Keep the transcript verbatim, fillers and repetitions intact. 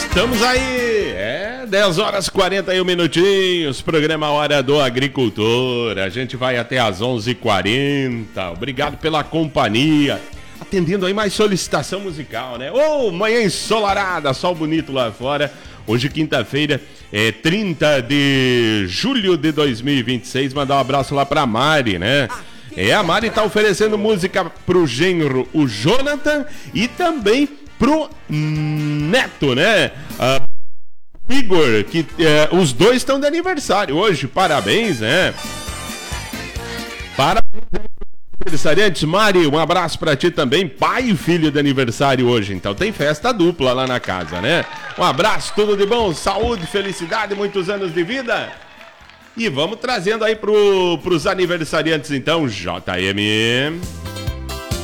Estamos aí, é dez horas e quarenta e um minutinhos, programa Hora do Agricultor, a gente vai até às onze e quarenta, obrigado pela companhia, atendendo aí mais solicitação musical, né? Ô, oh, manhã ensolarada, sol bonito lá fora, hoje quinta-feira, é trinta de julho de dois mil e vinte e seis, mandar um abraço lá pra Mari, né? É, a Mari tá oferecendo música pro genro, o Jonathan, e também pro neto, né? Ah, Igor, que eh, os dois estão de aniversário hoje, parabéns, né? Parabéns, aniversariantes. Mari, um abraço pra ti também, pai e filho de aniversário hoje, então tem festa dupla lá na casa, né? Um abraço, tudo de bom, saúde, felicidade, muitos anos de vida. E vamos trazendo aí pro, pros aniversariantes então, J M.